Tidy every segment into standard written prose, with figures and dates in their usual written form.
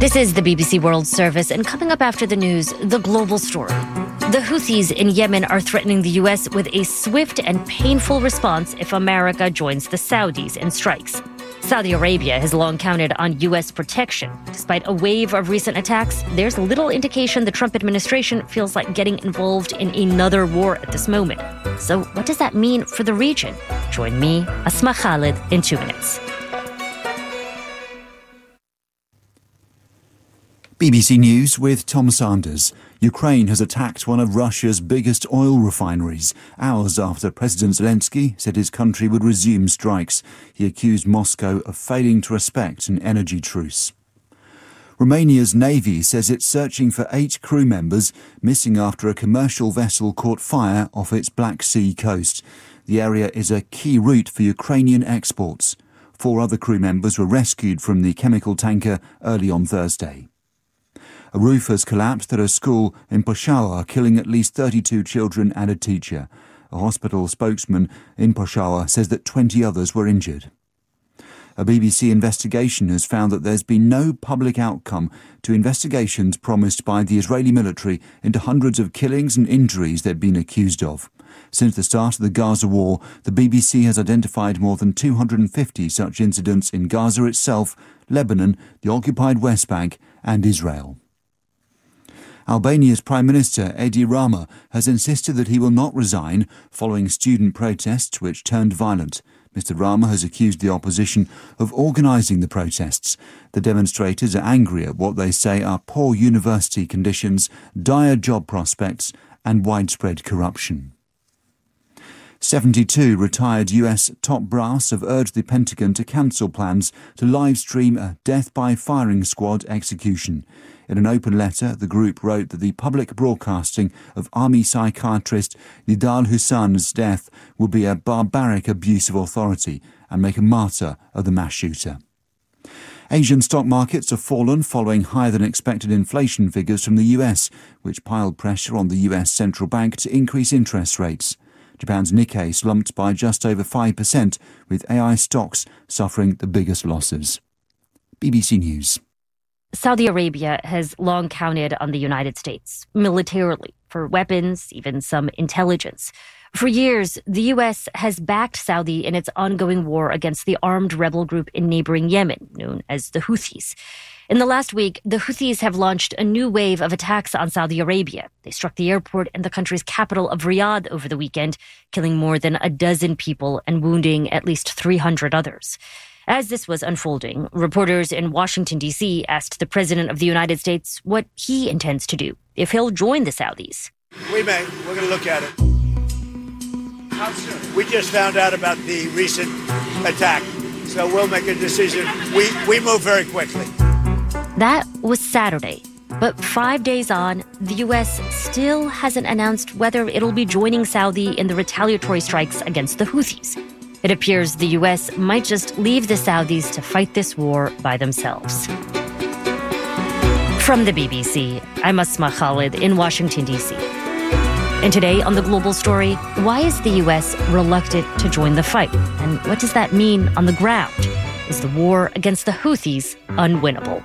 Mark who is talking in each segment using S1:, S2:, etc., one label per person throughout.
S1: This is the BBC World Service, and coming up after the news, the global story. The Houthis in Yemen are threatening the U.S. with a swift and painful response if America joins the Saudis in strikes. Saudi Arabia has long counted on U.S. protection. Despite a wave of recent attacks, there's little indication the Trump administration feels like getting involved in another war at this moment. So what does that mean for the region? Join me, Asma Khalid, in 2 minutes.
S2: BBC News with Tom Sanders. Ukraine has attacked one of Russia's biggest oil refineries, hours after President Zelensky said his country would resume strikes. He accused Moscow of failing to respect an energy truce. Romania's Navy says it's searching for 8 crew members missing after a commercial vessel caught fire off its Black Sea coast. The area is a key route for Ukrainian exports. 4 other crew members were rescued from the chemical tanker early on Thursday. A roof has collapsed at a school in Peshawar, killing at least 32 children and a teacher. A hospital spokesman in Peshawar says that 20 others were injured. A BBC investigation has found that there's been no public outcome to investigations promised by the Israeli military into hundreds of killings and injuries they've been accused of. Since the start of the Gaza war, the BBC has identified more than 250 such incidents in Gaza itself, Lebanon, the occupied West Bank and Israel. Albania's Prime Minister Edi Rama has insisted that he will not resign following student protests which turned violent. Mr Rama has accused the opposition of organising the protests. The demonstrators are angry at what they say are poor university conditions, dire job prospects and widespread corruption. 72 retired US top brass have urged the Pentagon to cancel plans to live-stream a death-by-firing squad execution. In an open letter, the group wrote that the public broadcasting of Army psychiatrist Nidal Hussein's death would be a barbaric abuse of authority and make a martyr of the mass shooter. Asian stock markets have fallen following higher-than-expected inflation figures from the US, which piled pressure on the US central bank to increase interest rates. Japan's Nikkei slumped by just over 5%, with AI stocks suffering the biggest losses. BBC News.
S1: Saudi Arabia has long counted on the United States, militarily, for weapons, even some intelligence. For years, the U.S. has backed Saudi in its ongoing war against the armed rebel group in neighboring Yemen, known as the Houthis. In the last week, the Houthis have launched a new wave of attacks on Saudi Arabia. They struck the airport in the country's capital of Riyadh over the weekend, killing more than a dozen people and wounding at least 300 others. As this was unfolding, reporters in Washington, D.C. asked the President of the United States what he intends to do if he'll join the Saudis.
S3: We may. We're going to look at it. How soon? We just found out about the recent attack, so we'll make a decision. We move very quickly.
S1: That was Saturday. But 5 days on, the U.S. still hasn't announced whether it'll be joining Saudi in the retaliatory strikes against the Houthis. It appears the U.S. might just leave the Saudis to fight this war by themselves. From the BBC, I'm Asma Khalid in Washington, D.C. And today on The Global Story, why is the U.S. reluctant to join the fight? And what does that mean on the ground? Is the war against the Houthis unwinnable?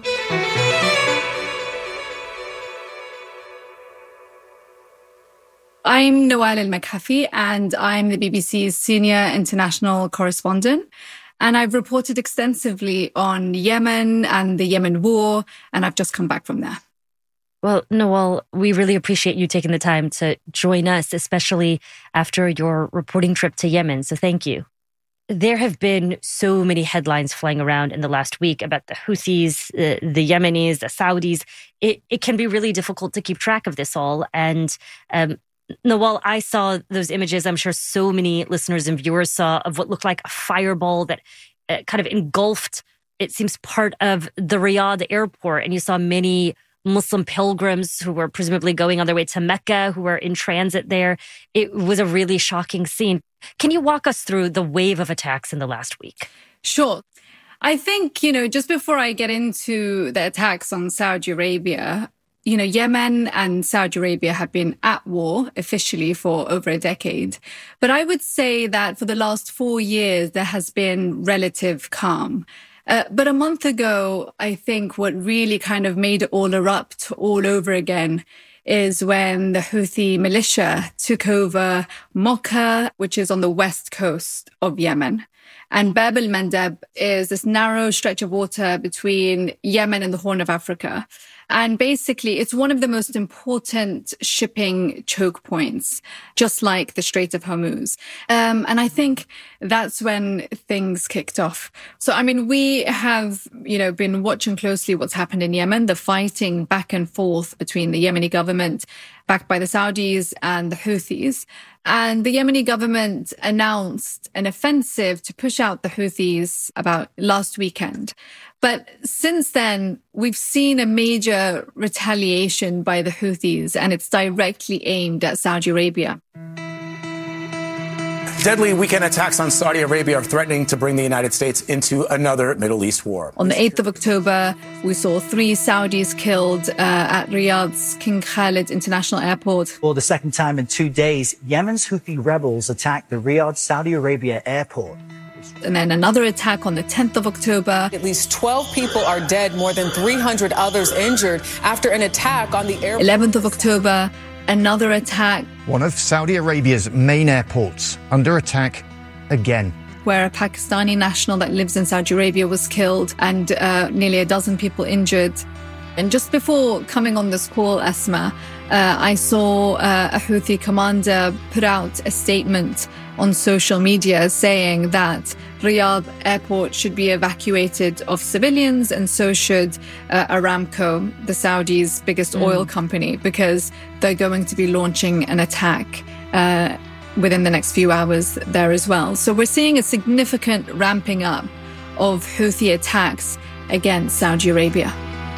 S4: I'm Noelle El-Mekhafi, and I'm the BBC's senior international correspondent. And I've reported extensively on Yemen and the Yemen war, and I've just come back from there.
S1: Well, Noelle, we really appreciate you taking the time to join us, especially after your reporting trip to Yemen. So thank you. There have been so many headlines flying around in the last week about the Houthis, the Yemenis, the Saudis. It can be really difficult to keep track of this all. And Noelle, I saw those images. I'm sure so many listeners and viewers saw of what looked like a fireball that kind of engulfed, it seems, part of the Riyadh airport. And you saw many Muslim pilgrims who were presumably going on their way to Mecca, who were in transit there. It was a really shocking scene. Can you walk us through the wave of attacks in the last week?
S4: Sure. I think, just before I get into the attacks on Saudi Arabia, Yemen and Saudi Arabia have been at war officially for over a decade. But I would say that for the last 4 years, there has been relative calm. But a month ago, I think what really kind of made it all erupt all over again is when the Houthi militia took over Mocha, which is on the west coast of Yemen. And Bab el-Mandeb is this narrow stretch of water between Yemen and the Horn of Africa. And basically, it's one of the most important shipping choke points, just like the Strait of Hormuz. And I think that's when things kicked off. So, I mean, we have, been watching closely what's happened in Yemen, the fighting back and forth between the Yemeni government, backed by the Saudis, and the Houthis. And the Yemeni government announced an offensive to push out the Houthis about last weekend. But since then, we've seen a major retaliation by the Houthis, and it's directly aimed at Saudi Arabia.
S5: Deadly weekend attacks on Saudi Arabia are threatening to bring the United States into another Middle East war.
S4: On the 8th of October, we saw 3 Saudis killed at Riyadh's King Khalid International Airport.
S6: For the second time in 2 days, Yemen's Houthi rebels attacked the Riyadh, Saudi Arabia airport.
S4: And then another attack on the 10th of October.
S7: At least 12 people are dead, more than 300 others injured after an attack on the airport.
S4: 11th of October, another attack.
S8: One of Saudi Arabia's main airports under attack again.
S4: Where a Pakistani national that lives in Saudi Arabia was killed and nearly a dozen people injured. And just before coming on this call, Asma, I saw a Houthi commander put out a statement on social media saying that Riyadh airport should be evacuated of civilians, and so should Aramco, the Saudis' biggest oil company, because they're going to be launching an attack within the next few hours there as well. So we're seeing a significant ramping up of Houthi attacks against Saudi Arabia.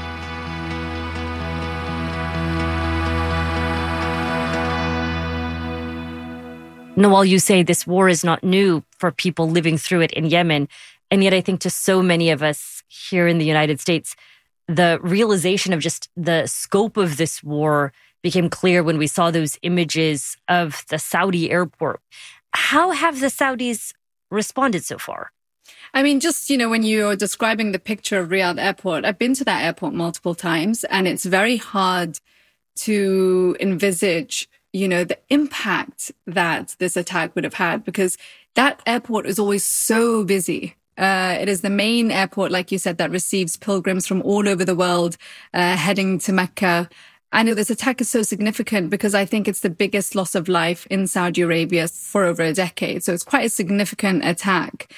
S1: Nawal, you say this war is not new for people living through it in Yemen. And yet I think to so many of us here in the United States, the realization of just the scope of this war became clear when we saw those images of the Saudi airport. How have the Saudis responded so far?
S4: I mean, just, when you're describing the picture of Riyadh airport, I've been to that airport multiple times, and it's very hard to envisage the impact that this attack would have had, because that airport is always so busy. It is the main airport, like you said, that receives pilgrims from all over the world heading to Mecca. And this attack is so significant because I think it's the biggest loss of life in Saudi Arabia for over a decade. So it's quite a significant attack.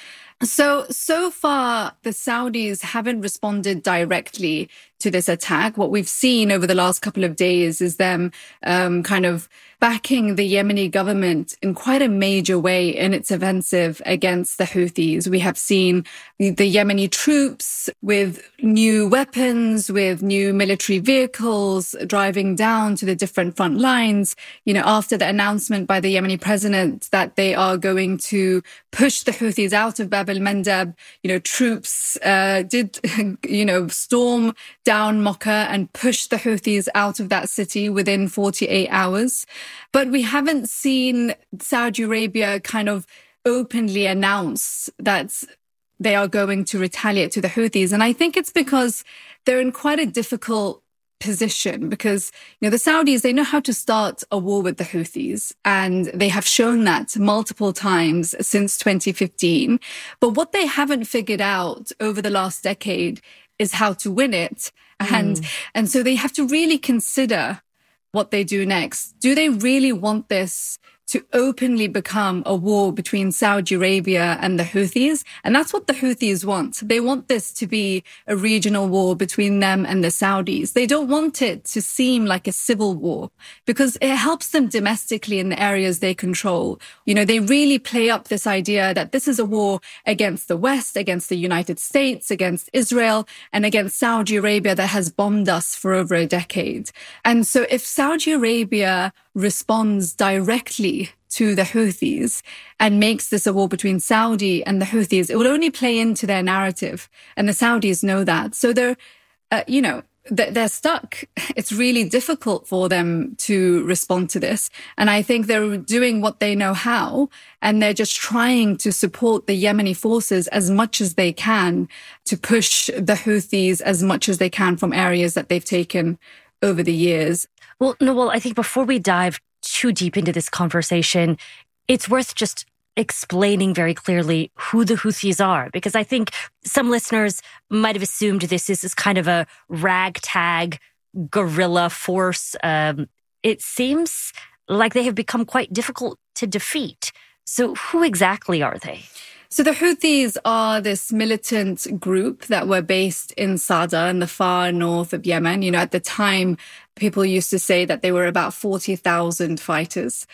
S4: So far, the Saudis haven't responded directly to this attack. What we've seen over the last couple of days is them kind of backing the Yemeni government in quite a major way in its offensive against the Houthis. We have seen the Yemeni troops with new weapons, with new military vehicles driving down to the different front lines. After the announcement by the Yemeni president that they are going to push the Houthis out of Bab el-Mandeb, troops did, storm down Mocha and push the Houthis out of that city within 48 hours. But we haven't seen Saudi Arabia kind of openly announce that they are going to retaliate to the Houthis. And I think it's because they're in quite a difficult position, because, the Saudis, they know how to start a war with the Houthis, and they have shown that multiple times since 2015. But what they haven't figured out over the last decade is how to win it. And so they have to really consider what they do next. Do they really want this to openly become a war between Saudi Arabia and the Houthis? And that's what the Houthis want. They want this to be a regional war between them and the Saudis. They don't want it to seem like a civil war, because it helps them domestically in the areas they control. They really play up this idea that this is a war against the West, against the United States, against Israel, and against Saudi Arabia that has bombed us for over a decade. And so if Saudi Arabia responds directly to the Houthis and makes this a war between Saudi and the Houthis, it will only play into their narrative. And the Saudis know that. So they're, they're stuck. It's really difficult for them to respond to this. And I think they're doing what they know how, and they're just trying to support the Yemeni forces as much as they can to push the Houthis as much as they can from areas that they've taken over the years.
S1: Well, Nawal, I think before we dive too deep into this conversation, it's worth just explaining very clearly who the Houthis are, because I think some listeners might have assumed this is kind of a ragtag guerrilla force. It seems like they have become quite difficult to defeat. So who exactly are they?
S4: So the Houthis are this militant group that were based in Sada in the far north of Yemen. You know, at the time, people used to say that they were about 40,000 fighters.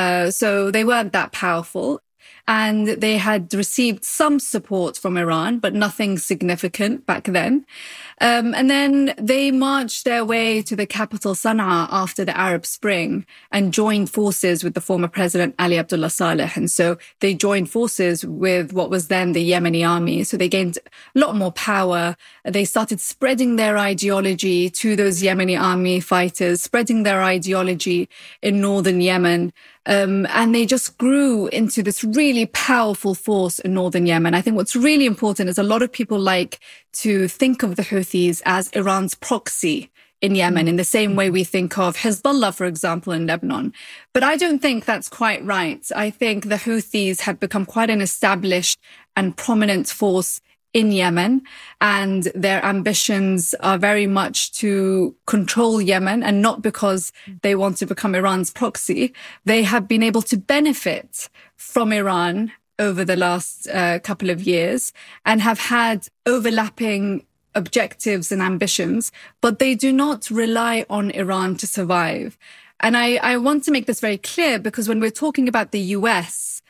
S4: So they weren't that powerful. And they had received some support from Iran, but nothing significant back then. And then they marched their way to the capital Sana'a after the Arab Spring and joined forces with the former president Ali Abdullah Saleh. And so they joined forces with what was then the Yemeni army. So they gained a lot more power. They started spreading their ideology to those Yemeni army fighters, spreading their ideology in northern Yemen. And they just grew into this really powerful force in northern Yemen. I think what's really important is a lot of people like to think of the Houthis as Iran's proxy in Yemen, in the same way we think of Hezbollah, for example, in Lebanon. But I don't think that's quite right. I think the Houthis have become quite an established and prominent force in Yemen, and their ambitions are very much to control Yemen, and not because they want to become Iran's proxy. They have been able to benefit from Iran over the last couple of years and have had overlapping objectives and ambitions, but they do not rely on Iran to survive. And I want to make this very clear, because when we're talking about the US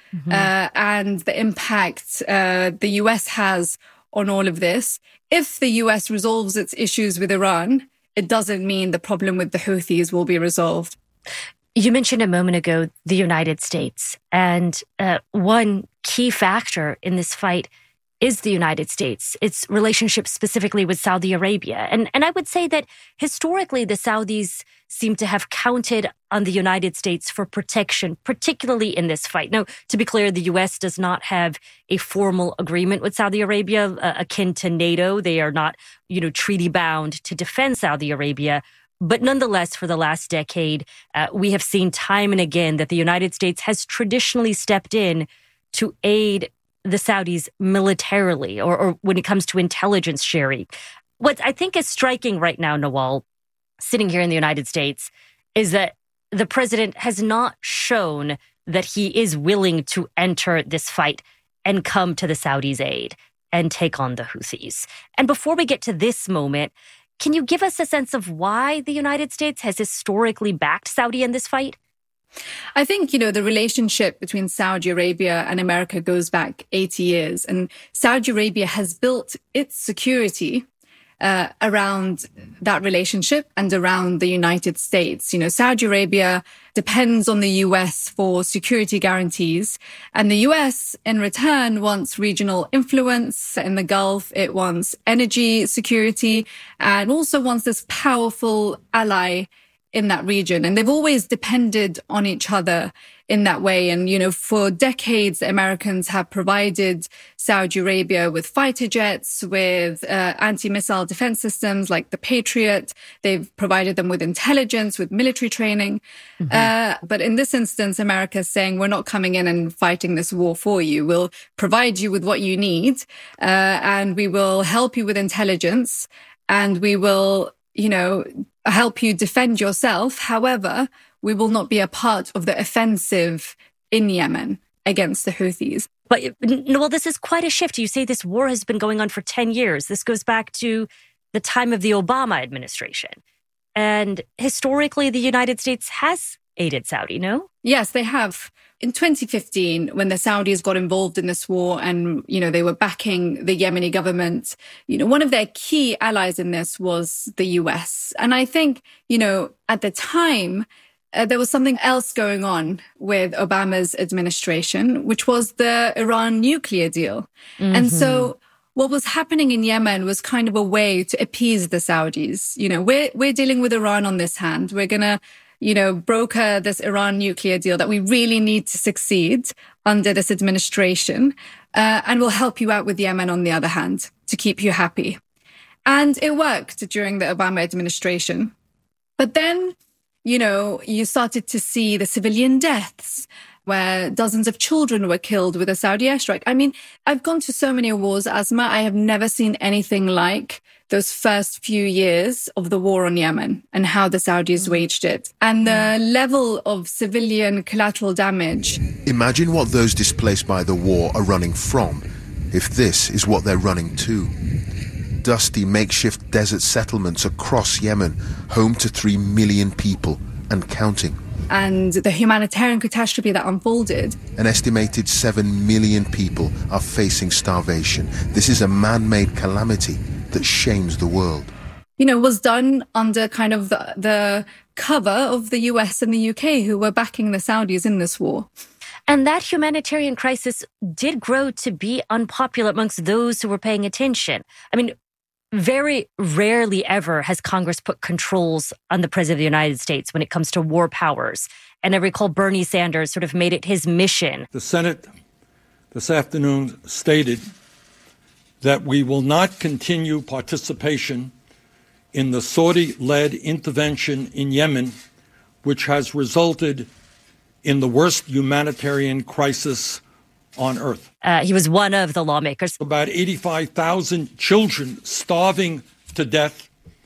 S4: and the impact the US has on all of this, if the US resolves its issues with Iran, it doesn't mean the problem with the Houthis will be resolved.
S1: You mentioned a moment ago the United States, and one key factor in this fight is the United States, its relationship specifically with Saudi Arabia. And I would say that historically, the Saudis seem to have counted on the United States for protection, particularly in this fight. Now, to be clear, the U.S. does not have a formal agreement with Saudi Arabia akin to NATO. They are not, treaty bound to defend Saudi Arabia. But nonetheless, for the last decade, we have seen time and again that the United States has traditionally stepped in to aid the Saudis militarily, or when it comes to intelligence sharing. What I think is striking right now, Nawal, sitting here in the United States, is that the president has not shown that he is willing to enter this fight and come to the Saudis' aid and take on the Houthis. And before we get to this moment, can you give us a sense of why the United States has historically backed Saudi in this fight?
S4: I think, the relationship between Saudi Arabia and America goes back 80 years. And Saudi Arabia has built its security around that relationship and around the United States. Saudi Arabia depends on the US for security guarantees, and the US in return wants regional influence in the Gulf. It wants energy security and also wants this powerful ally in that region. And they've always depended on each other in that way. And, for decades, Americans have provided Saudi Arabia with fighter jets, with anti-missile defense systems like the Patriot. They've provided them with intelligence, with military training. But in this instance, America is saying, we're not coming in and fighting this war for you. We'll provide you with what you need, and we will help you with intelligence, and we will, help you defend yourself. However, we will not be a part of the offensive in Yemen against the Houthis.
S1: But, this is quite a shift. You say this war has been going on for 10 years. This goes back to the time of the Obama administration. And historically, the United States has aided Saudi, no?
S4: Yes, they have. In 2015, when the Saudis got involved in this war and, they were backing the Yemeni government, one of their key allies in this was the US. And I think, at the time, there was something else going on with Obama's administration, which was the Iran nuclear deal. And so what was happening in Yemen was kind of a way to appease the Saudis. You know, we're dealing with Iran on this hand. We're going to, you know, broker this Iran nuclear deal that we really need to succeed under this administration. And we'll help you out with Yemen on the other hand to keep you happy. And it worked during the Obama administration. But then, you know, you started to see the civilian deaths where dozens of children were killed with a Saudi airstrike. I mean, I've gone to so many wars, Asma. I have never seen anything like those first few years of the war on Yemen and how the Saudis waged it. And the level of civilian collateral damage.
S9: Imagine what those displaced by the war are running from, if this is what they're running to. Dusty makeshift desert settlements across Yemen, home to 3 million people and counting.
S4: And the humanitarian catastrophe that unfolded.
S9: An estimated 7 million people are facing starvation. This is a man-made calamity that shames the world.
S4: You know, was done under kind of the cover of the US and the UK, who were backing the Saudis in this war.
S1: And that humanitarian crisis did grow to be unpopular amongst those who were paying attention. I mean, very rarely ever has Congress put controls on the President of the United States when it comes to war powers. And I recall Bernie Sanders sort of made it his mission.
S10: The Senate this afternoon stated that we will not continue participation in the Saudi-led intervention in Yemen, which has resulted in the worst humanitarian crisis on earth.
S1: He was one of the lawmakers.
S10: About 85,000 children starving to death,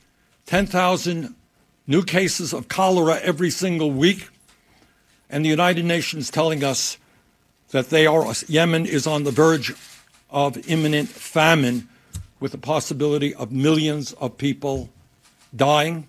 S10: 10,000 new cases of cholera every single week, and the United Nations telling us that Yemen is on the verge of imminent famine, with the possibility of millions of people dying,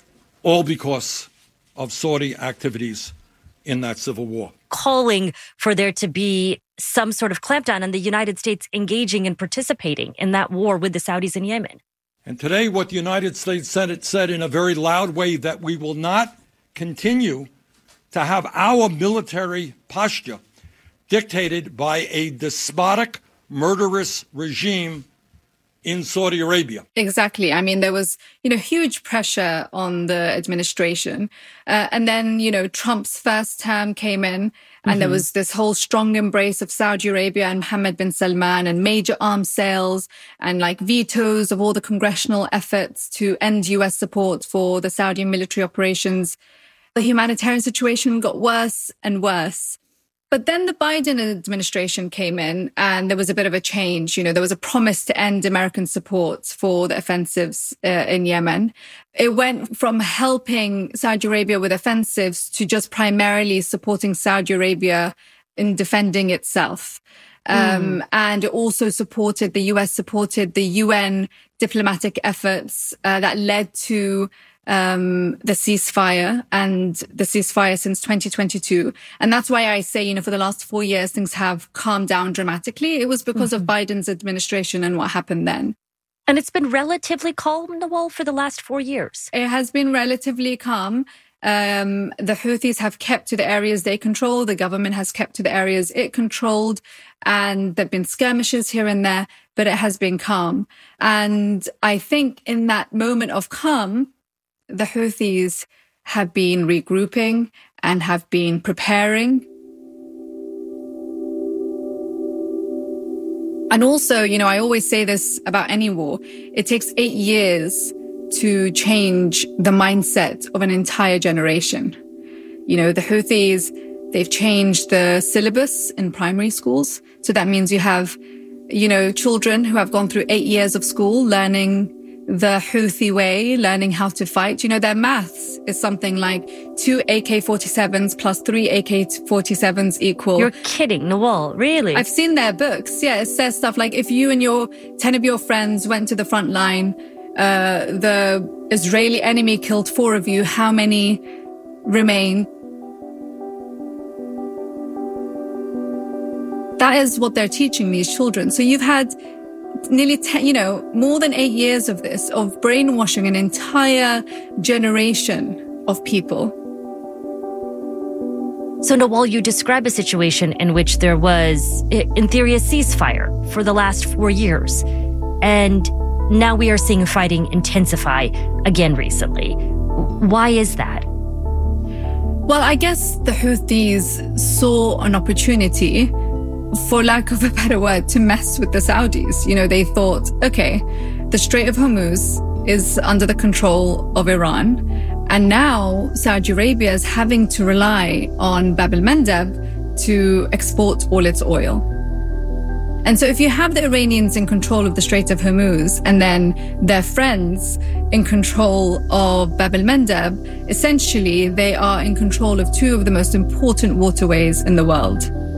S10: all because of Saudi activities in that civil war.
S1: Calling for there to be some sort of clampdown on the United States engaging and participating in that war with the Saudis in Yemen.
S10: And today, what the United States Senate said in a very loud way, that we will not continue to have our military posture dictated by a despotic, murderous regime in Saudi Arabia.
S4: Exactly. I mean, there was, huge pressure on the administration. And then, Trump's first term came in and there was this whole strong embrace of Saudi Arabia and Mohammed bin Salman and major arms sales and vetoes of all the congressional efforts to end US support for the Saudi military operations. The humanitarian situation got worse and worse. But then the Biden administration came in and there was a bit of a change. There was a promise to end American support for the offensives in Yemen. It went from helping Saudi Arabia with offensives to just primarily supporting Saudi Arabia in defending itself. And it also the US supported the UN diplomatic efforts that led to the ceasefire and the ceasefire since 2022. And that's why I say, for the last 4 years, things have calmed down dramatically. It was because of Biden's administration and what happened then.
S1: And it's been relatively calm, Nawal, for the last 4 years.
S4: It has been relatively calm. The Houthis have kept to the areas they control. The government has kept to the areas it controlled. And there've been skirmishes here and there, but it has been calm. And I think in that moment of calm, the Houthis have been regrouping and have been preparing. And also, I always say this about any war. It takes 8 years to change the mindset of an entire generation. The Houthis, they've changed the syllabus in primary schools. So that means you have, children who have gone through 8 years of school learning the Houthi way, learning how to fight. Their maths is something like 2 AK-47s plus 3 AK-47s equal.
S1: You're kidding, Nawal, really?
S4: I've seen their books. Yeah, it says stuff like if you and 10 of your friends went to the front line, the Israeli enemy killed 4 of you, how many remain? That is what they're teaching these children. So you've had nearly more than 8 years of this, of brainwashing an entire generation of people.
S1: So, Nawal, you describe a situation in which there was, in theory, a ceasefire for the last 4 years. And now we are seeing fighting intensify again recently. Why is that?
S4: Well, I guess the Houthis saw an opportunity, for lack of a better word, to mess with the Saudis. You know, they thought, okay, the Strait of Hormuz is under the control of Iran. And now Saudi Arabia is having to rely on Bab el-Mandeb to export all its oil. And so if you have the Iranians in control of the Strait of Hormuz and then their friends in control of Bab el-Mandeb, essentially they are in control of two of the most important waterways in the world.